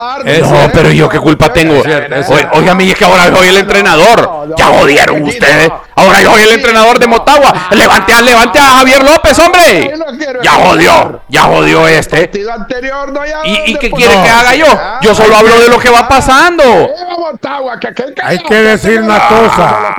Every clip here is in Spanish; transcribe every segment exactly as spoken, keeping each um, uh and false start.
No, pero yo qué culpa tengo. Oiga, a mí es que ahora soy el entrenador. Ya jodieron ustedes. Ahora yo soy el entrenador de Motagua. Levante a, levante a Javier López, hombre. Ya jodió, ya jodió este. ¿Y, y qué quiere que haga yo? Yo solo hablo de lo que va pasando. Hay que decir una cosa.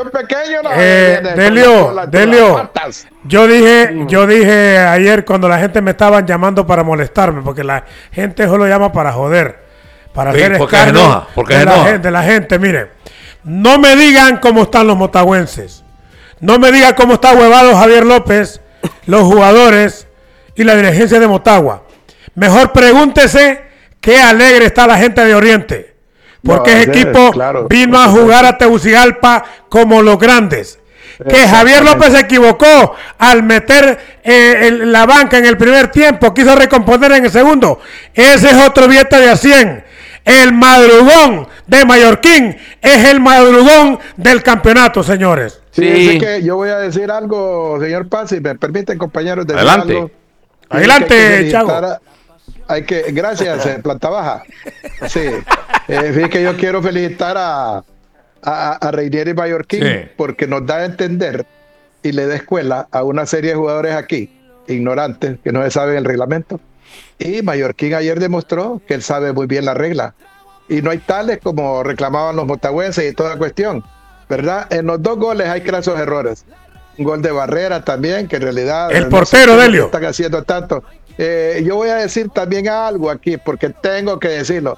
Eh, Delio, Delio. Yo dije, yo dije ayer cuando la gente me estaban llamando para molestarme, porque la gente solo llama para joder, para sí, hacer escándalo de, la gente, de la gente. Mire, no me digan cómo están los motagüenses, no me digan cómo está huevado Javier López, los jugadores y la dirigencia de Motagua. Mejor pregúntese qué alegre está la gente de Oriente, porque no, ese equipo claro, vino a jugar a Tegucigalpa como los grandes. Que Javier López se equivocó al meter eh, el, la banca en el primer tiempo, quiso recomponer en el segundo. Ese es otro billete de a cien. El madrugón de Mallorquín es el madrugón del campeonato, señores. Sí, sí. Es que yo voy a decir algo, señor Paz, si me permiten, compañeros. De Adelante. Algo. Adelante, Chago. Hay que, gracias, eh, planta baja. Sí, eh, fíjate que yo quiero felicitar a a, a Reinier y Mallorquín, sí, porque nos da a entender y le da escuela a una serie de jugadores aquí, ignorantes, que no se saben el reglamento. Y Mallorquín ayer demostró que él sabe muy bien la regla. Y no hay tales como reclamaban los motagüenses y toda cuestión, ¿verdad? En los dos goles hay crasos errores. Un gol de Barrera también, que en realidad... El no portero, Delio. Están haciendo tanto. Eh, yo voy a decir también algo aquí, porque tengo que decirlo.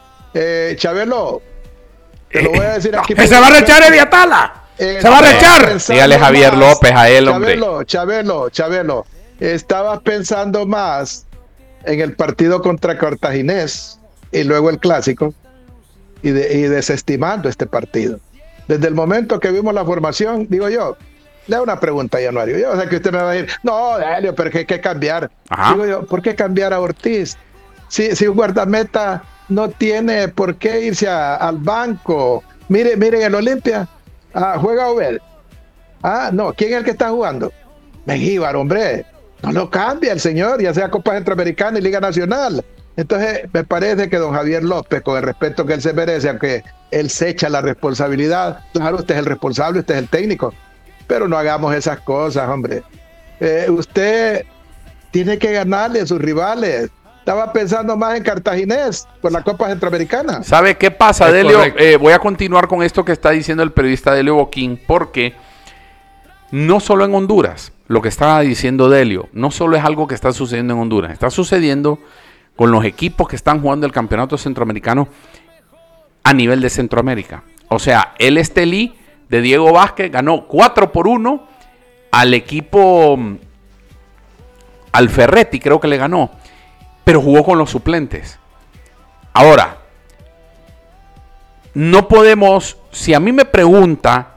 Eh, Chabelo, te lo voy a decir aquí. ¡Que se va a rechar el Atala! Eh, ¡Se va a rechar! Dígale Javier más, López a él, hombre. Chabelo, Chabelo, Chabelo. Estabas pensando más en el partido contra Cartaginés y luego el clásico y, de, y desestimando este partido. Desde el momento que vimos la formación, digo yo, le hago una pregunta a Januario. Yo sé que usted me va a decir, no, Delio, pero que hay que cambiar. Ajá. Digo yo, ¿por qué cambiar a Ortiz? Si, si un guardameta no tiene por qué irse a, al banco. Mire, miren el Olimpia. Ah, juega Obed. Ah, no, ¿quién es el que está jugando? Mengíbar, hombre. No lo cambia el señor, ya sea Copa Centroamericana y Liga Nacional. Entonces, me parece que don Javier López, con el respeto que él se merece, aunque él se echa la responsabilidad, claro, usted es el responsable, usted es el técnico, pero no hagamos esas cosas, hombre. Eh, usted tiene que ganarle a sus rivales. Estaba pensando más en Cartaginés por la Copa Centroamericana. ¿Sabe qué pasa, es Delio? Eh, voy a continuar con esto que está diciendo el periodista Delio Boquín, porque no solo en Honduras, lo que estaba diciendo Delio, no solo es algo que está sucediendo en Honduras, está sucediendo con los equipos que están jugando el campeonato centroamericano a nivel de Centroamérica. O sea, el Estelí de Diego Vázquez ganó cuatro por uno al equipo, al Ferretti creo que le ganó, pero jugó con los suplentes. Ahora, no podemos, si a mí me pregunta,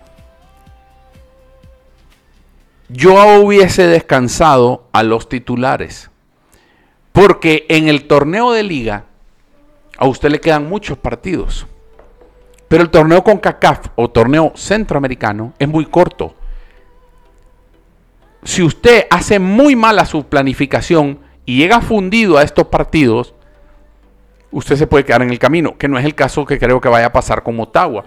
yo hubiese descansado a los titulares, porque en el torneo de liga a usted le quedan muchos partidos, pero el torneo CONCACAF o torneo centroamericano es muy corto. Si usted hace muy mala su planificación y llega fundido a estos partidos, usted se puede quedar en el camino, que no es el caso que creo que vaya a pasar con Motagua.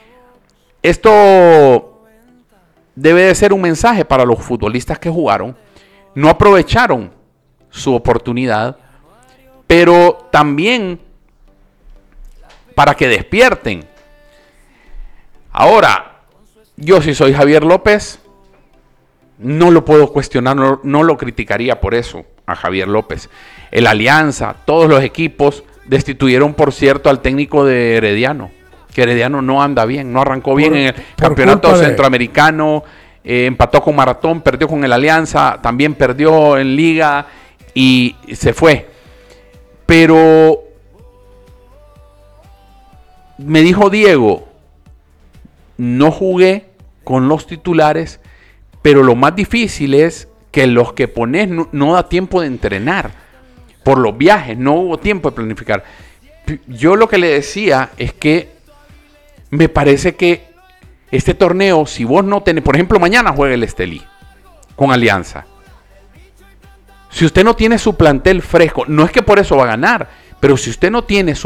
Esto debe de ser un mensaje para los futbolistas que jugaron, no aprovecharon su oportunidad, pero también para que despierten. Ahora, yo si soy Javier López, no lo puedo cuestionar, no, no lo criticaría por eso a Javier López. El Alianza, todos los equipos destituyeron, por cierto, al técnico de Herediano, que Herediano no anda bien, no arrancó bien por, en el campeonato centroamericano, eh, empató con Maratón, perdió con el Alianza, también perdió en Liga y se fue. Pero me dijo Diego, no jugué con los titulares, pero lo más difícil es que los que pones no, no da tiempo de entrenar por los viajes, no hubo tiempo de planificar. Yo lo que le decía es que me parece que este torneo, si vos no tenés, por ejemplo, mañana juega el Estelí con Alianza. Si usted no tiene su plantel fresco, no es que por eso va a ganar, pero si usted no tiene su